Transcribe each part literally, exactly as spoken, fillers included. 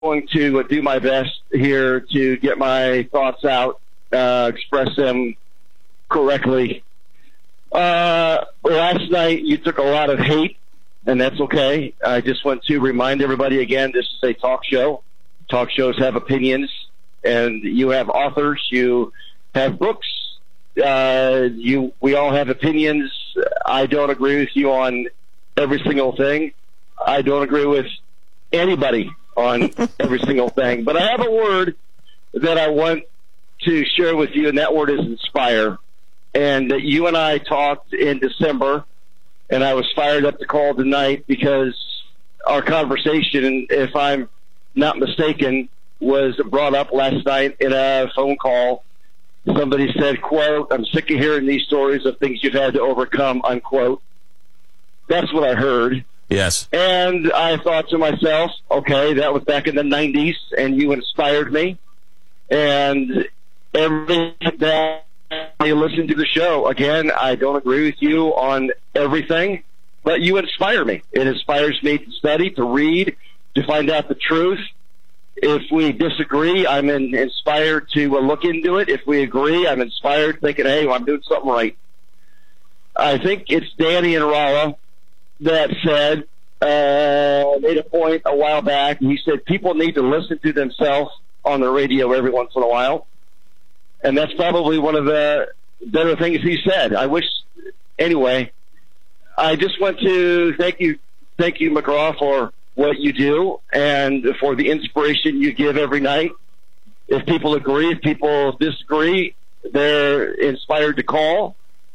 going to do my best here to get my thoughts out, uh, express them correctly. Uh, last night you took a lot of hate, and that's okay. I just want to remind everybody again, this is a talk show. Talk shows have opinions, and you have authors, you have books, uh, you, we all have opinions. I don't agree with you on every single thing. I don't agree with anybody on every single thing, but I have a word that I want to share with you, and that word is inspire. And you and I talked in December, and I was fired up to call tonight because our conversation, if I'm not mistaken, was brought up last night in a phone call. Somebody said, quote, "I'm sick of hearing these stories of things you've had to overcome," unquote. That's what I heard. Yes. And I thought to myself, okay, that was back in the nineties, and you inspired me. And every day you listen to the show, again, I don't agree with you on everything, but you inspire me. It inspires me to study, to read, to find out the truth. If we disagree, I'm in, inspired to uh, look into it. If we agree, I'm inspired thinking, hey, well, I'm doing something right. I think it's Danny and Rolla that said, uh, made a point a while back. He said people need to listen to themselves on the radio every once in a while. And that's probably one of the better things he said. I wish, anyway, I just want to thank you, thank you, McGraw, for what you do and for the inspiration you give every night. If people agree, if people disagree, they're inspired to call.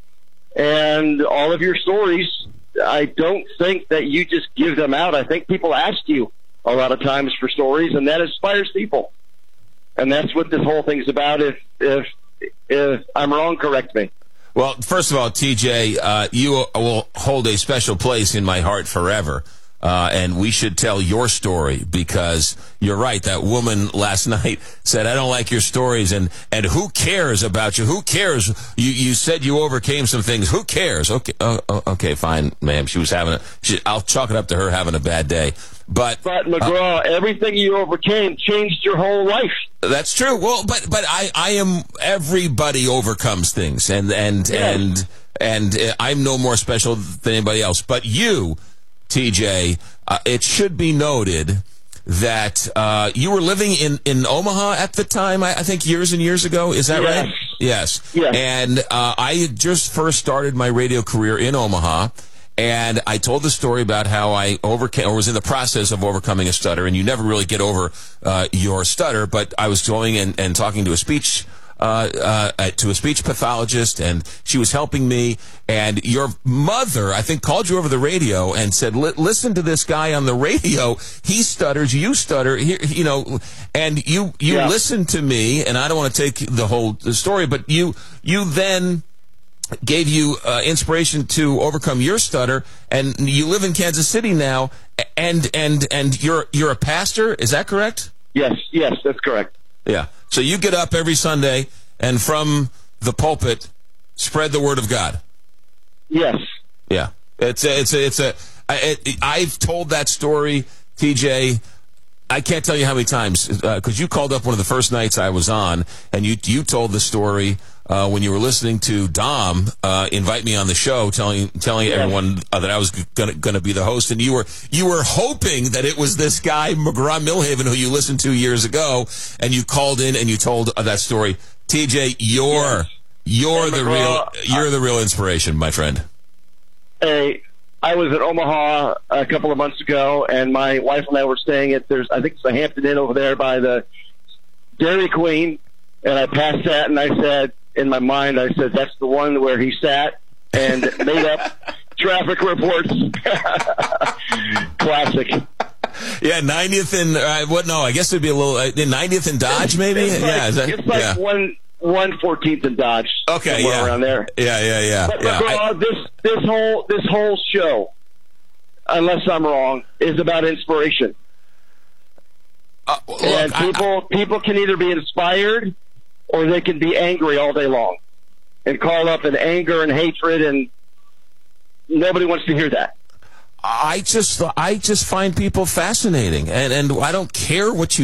And all of your stories, I don't think that you just give them out. I think people ask you a lot of times for stories, and that inspires people. And that's what this whole thing's about. If if if I'm wrong, correct me. Well, first of all, T J, uh, you will hold a special place in my heart forever. Uh, and we should tell your story because you're right. That woman last night said, "I don't like your stories," and and who cares about you? Who cares? You you said you overcame some things. Who cares? Okay, uh, okay, fine, ma'am. She was having a. She, I'll chalk it up to her having a bad day. But but McGraw, uh, everything you overcame changed your whole life. That's true. Well, but but I I am. Everybody overcomes things, and and yes. and and I'm no more special than anybody else. But you, T J, uh, it should be noted that uh, you were living in, in Omaha at the time, I, I think years and years ago. Is that yes. right? Yes. Yes. And uh, I had just first started my radio career in Omaha, and I told the story about how I overcame, or was in the process of overcoming a stutter, and you never really get over uh, your stutter, but I was going and, and talking to a speech Uh, uh, to a speech pathologist, and she was helping me. And your mother, I think, called you over the radio and said, "Listen to this guy on the radio. He stutters. You stutter. He, you know." And you you yeah. listened to me, and I don't want to take the whole the story, but you you then gave you uh, inspiration to overcome your stutter, and you live in Kansas City now, and and and you're you're a pastor. Is that correct? Yes. Yes, that's correct. Yeah. So you get up every Sunday and from the pulpit spread the word of God. Yes. Yeah. It's a, it's a, it's a, I, it, I've told that story, T J. I can't tell you how many times, because uh, you called up one of the first nights I was on, and you you told the story uh, when you were listening to Dom uh, invite me on the show, telling telling yes. everyone uh, that I was gonna gonna be the host, and you were you were hoping that it was this guy McGraw Milhaven who you listened to years ago, and you called in and you told uh, that story. T J, you're yes. you're hey, the McGraw, real you're uh, the real inspiration, my friend. Hey. I was in Omaha a couple of months ago, and my wife and I were staying at, there's, I think it's the Hampton Inn over there by the Dairy Queen, and I passed that, and I said, in my mind, I said, that's the one where he sat and made up traffic reports. Classic. Yeah, ninetieth and, uh, what, no, I guess it would be a little, uh, ninetieth and Dodge, maybe? It's like, yeah, is that, it's like yeah. one... one fourteenth in Dodge. Okay, yeah, around there. Yeah, yeah, yeah. But, yeah. but I, this this whole this whole show, unless I'm wrong, is about inspiration. Uh, look, and people I, I, people can either be inspired or they can be angry all day long, and call up in anger and hatred, and nobody wants to hear that. I just I just find people fascinating, and and I don't care what you